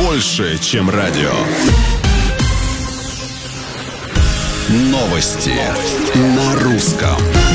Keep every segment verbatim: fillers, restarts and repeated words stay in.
больше, чем радио. Новости на русском.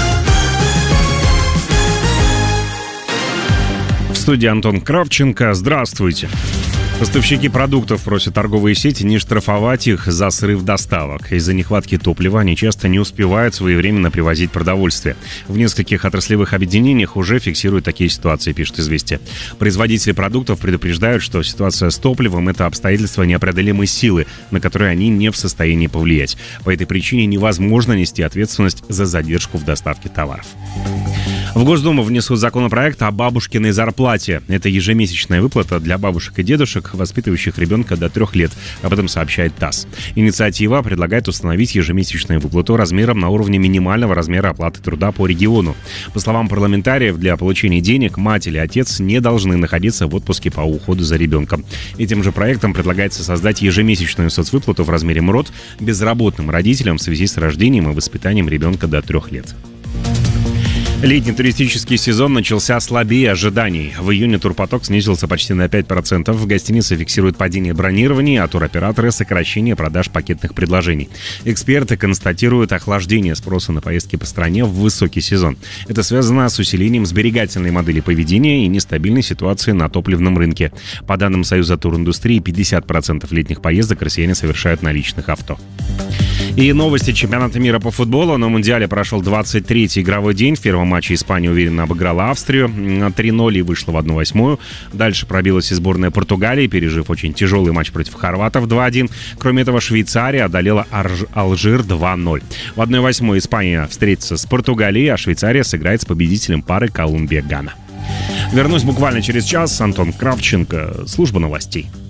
В студии Антон Кравченко. Здравствуйте. Поставщики продуктов просят торговые сети не штрафовать их за срыв доставок. Из-за нехватки топлива они часто не успевают своевременно привозить продовольствие. В нескольких отраслевых объединениях уже фиксируют такие ситуации, пишет «Известия». Производители продуктов предупреждают, что ситуация с топливом – это обстоятельство непреодолимой силы, на которые они не в состоянии повлиять. По этой причине невозможно нести ответственность за задержку в доставке товаров. В Госдуму внесут законопроект о бабушкиной зарплате. Это ежемесячная выплата для бабушек и дедушек, воспитывающих ребенка до трех лет. Об этом сообщает ТАСС. Инициатива предлагает установить ежемесячную выплату размером на уровне минимального размера оплаты труда по региону. По словам парламентариев, для получения денег мать или отец не должны находиться в отпуске по уходу за ребенком. Этим же проектом предлагается создать ежемесячную соцвыплату в размере МРОТ безработным родителям в связи с рождением и воспитанием ребенка до трех лет. Летний туристический сезон начался слабее ожиданий. В июне турпоток снизился почти на пять процентов. Гостиницы фиксируют падение бронирований, а туроператоры — сокращение продаж пакетных предложений. Эксперты констатируют охлаждение спроса на поездки по стране в высокий сезон. Это связано с усилением сберегательной модели поведения и нестабильной ситуации на топливном рынке. По данным Союза туриндустрии, пятьдесят процентов летних поездок россияне совершают на личных авто. И новости чемпионата мира по футболу. На Мундиале прошел двадцать третий игровой день. В первом матче Испания уверенно обыграла Австрию три ноль и вышла в одну восьмую. Дальше пробилась и сборная Португалии, пережив очень тяжелый матч против хорватов два один. Кроме этого, Швейцария одолела Арж... Алжир два ноль. В одной восьмой Испания встретится с Португалией, а Швейцария сыграет с победителем пары Колумбия-Гана. Вернусь буквально через час. Антон Кравченко, служба новостей.